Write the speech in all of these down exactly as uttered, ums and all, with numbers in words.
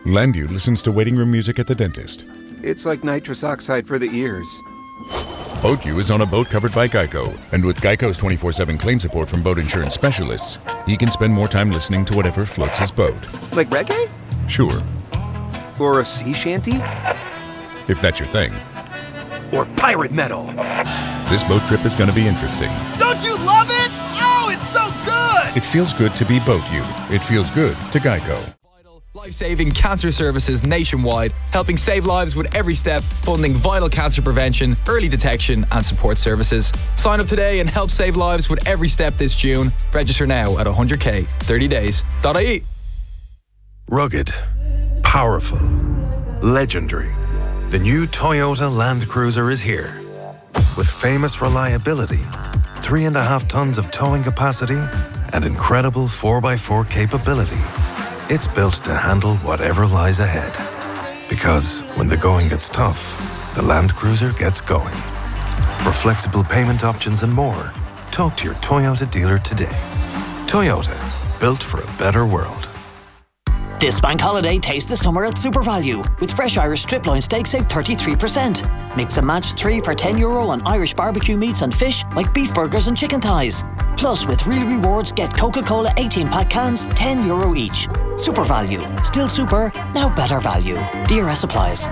Landu listens to waiting room music at the dentist. It's like nitrous oxide for the ears. BoatU is on a boat covered by Geico, and with Geico's twenty-four seven claim support from boat insurance specialists, he can spend more time listening to whatever floats his boat. Like reggae? Sure. Or a sea shanty? If that's your thing. Or pirate metal? This boat trip is going to be interesting. Don't you love it? Oh, it's so good! It feels good to be BoatU. It feels good to Geico. Life-saving cancer services nationwide, helping save lives with every step, funding vital cancer prevention, early detection and support services. Sign up today and help save lives with every step this June. Register now at one hundred k, thirty days dot I E. Rugged, powerful, legendary. The new Toyota Land Cruiser is here. With famous reliability, three and a half tons of towing capacity, and incredible four by four capability. It's built to handle whatever lies ahead. Because when the going gets tough, the Land Cruiser gets going. For flexible payment options and more, talk to your Toyota dealer today. Toyota, built for a better world. This bank holiday, taste the summer at SuperValue. With fresh Irish strip loin steak, save thirty-three percent. Mix and match three for ten euro on Irish barbecue meats and fish like beef burgers and chicken thighs. Plus, with real rewards, get Coca-Cola eighteen pack cans, ten euro each. SuperValue. Still super, now better value. D R S applies.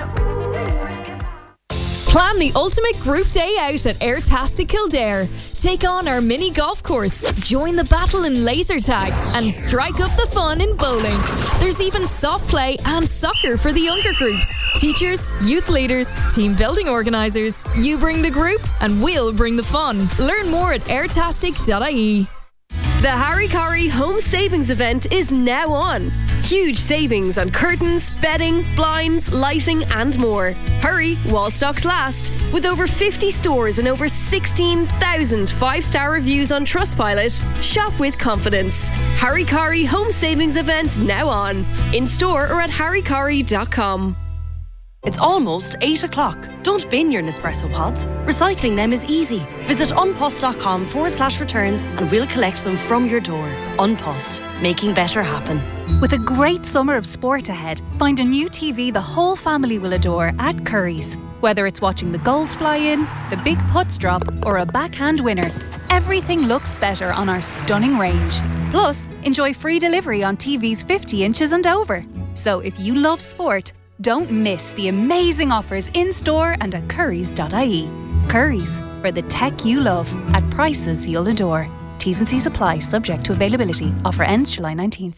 Plan the ultimate group day out at Airtastic Kildare. Take on our mini golf course, join the battle in laser tag, and strike up the fun in bowling. There's even soft play and soccer for the younger groups. Teachers, youth leaders, team building organisers. You bring the group and we'll bring the fun. Learn more at airtastic dot I E. The Harry Corrie Home Savings Event is now on. Huge savings on curtains, bedding, blinds, lighting and more. Hurry while stocks last. With over fifty stores and over sixteen thousand five-star reviews on Trustpilot, shop with confidence. Harry Corrie Home Savings Event now on. In store or at harry corrie dot com. It's almost eight o'clock. Don't bin your Nespresso pods. Recycling them is easy. Visit unpost.com forward slash returns and we'll collect them from your door. Unpost, making better happen. With a great summer of sport ahead, find a new T V the whole family will adore at Curry's. Whether it's watching the goals fly in, the big putts drop, or a backhand winner, everything looks better on our stunning range. Plus, enjoy free delivery on T Vs fifty inches and over. So if you love sport, don't miss the amazing offers in-store and at currys dot I E. Currys, for the tech you love, at prices you'll adore. T's and C's apply, subject to availability. Offer ends July nineteenth.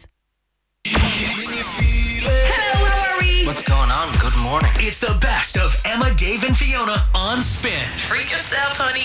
Hello, how are we? What's going on? Good morning. It's the best of Emma, Dave and Fiona on Spin. Treat yourself, honey.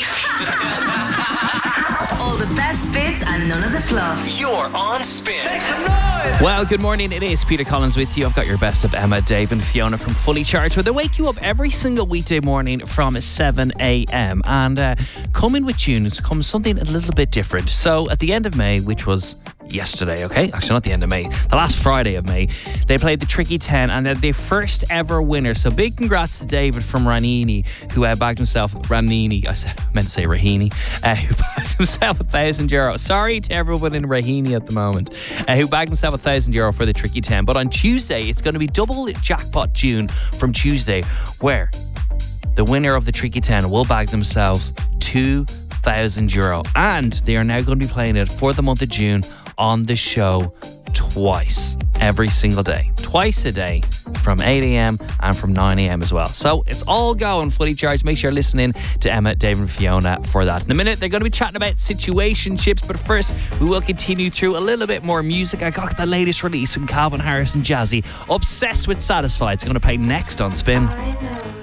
All the best bits and none of the fluff. You're on Spin. Make some noise. Well, good morning. It is Peter Collins with you. I've got your best of Emma, Dave and Fiona from Fully Charged, where they wake you up every single weekday morning from seven a.m. And uh, coming with tunes comes something a little bit different. So at the end of May, which was yesterday, okay? Actually, not the end of May. The last Friday of May, they played the Tricky ten and they're the first ever winner. So big congrats to David from Ranini, who uh, bagged himself, Ranini, I meant to say Rahini, uh, who bagged himself a thousand euro. Sorry to everyone in Rahini at the moment, uh, who bagged himself a thousand euro for the Tricky ten. But on Tuesday, it's going to be double jackpot June from Tuesday, where the winner of the Tricky ten will bag themselves two thousand euro. And they are now going to be playing it for the month of June on the show twice every single day, twice a day from eight a.m. and from nine a.m. as well. So it's all going Fully Charged. Make sure you're listening to Emma, Dave and Fiona for that. In a minute, they're going to be chatting about situationships, but first we will continue through a little bit more music. I got the latest release from Calvin Harris and Jazzy, Obsessed with Satisfied. It's going to play next on Spin.